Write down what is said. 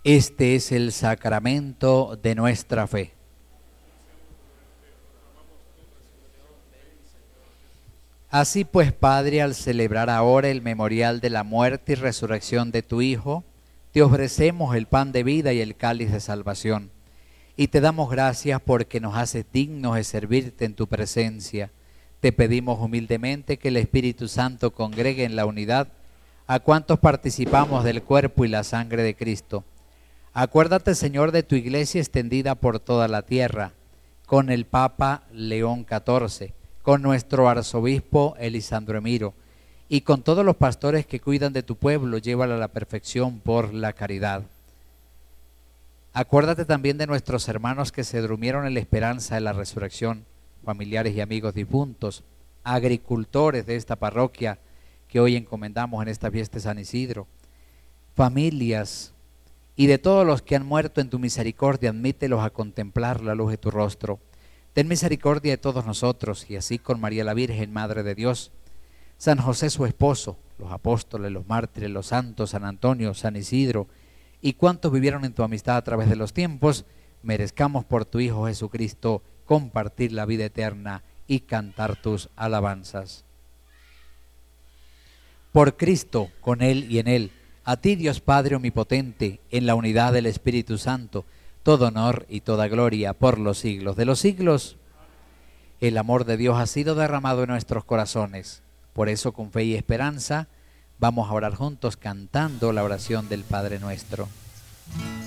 Este es el sacramento de nuestra fe. Así pues, Padre, al celebrar ahora el memorial de la muerte y resurrección de tu Hijo, te ofrecemos el pan de vida y el cáliz de salvación. Y te damos gracias porque nos haces dignos de servirte en tu presencia. Te pedimos humildemente que el Espíritu Santo congregue en la unidad a cuantos participamos del cuerpo y la sangre de Cristo. Acuérdate, Señor, de tu iglesia extendida por toda la tierra, con el Papa León XIV, con nuestro arzobispo Elisandro Emiro, y con todos los pastores que cuidan de tu pueblo, llévala a la perfección por la caridad. Acuérdate también de nuestros hermanos que se durmieron en la esperanza de la resurrección, familiares y amigos difuntos, agricultores de esta parroquia que hoy encomendamos en esta fiesta de San Isidro, familias y de todos los que han muerto en tu misericordia, admítelos a contemplar la luz de tu rostro. Ten misericordia de todos nosotros, y así con María la Virgen, Madre de Dios, San José su esposo, los apóstoles, los mártires, los santos, San Antonio, San Isidro, y cuantos vivieron en tu amistad a través de los tiempos, merezcamos por tu Hijo Jesucristo compartir la vida eterna y cantar tus alabanzas. Por Cristo, con Él y en Él, a ti Dios Padre omnipotente, en la unidad del Espíritu Santo, todo honor y toda gloria por los siglos de los siglos. El amor de Dios ha sido derramado en nuestros corazones. Por eso, con fe y esperanza, vamos a orar juntos cantando la oración del Padre Nuestro.